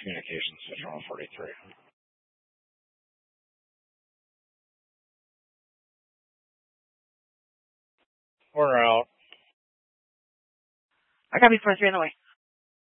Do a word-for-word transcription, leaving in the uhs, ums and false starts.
Communications, Central forty-three. We're out. I got B forty-three on the way.